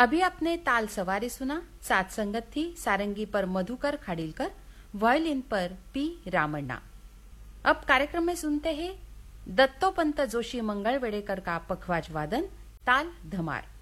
अभी आपने ताल सवारी सुना। साथ संगत थी सारंगी पर मधुकर खाड़िलकर, वायलिन पर पी रामण्णा। अब कार्यक्रम में सुनते हैं दत्तोपंत जोशी मंगल वेडेकर का पखवाज वादन ताल धमार।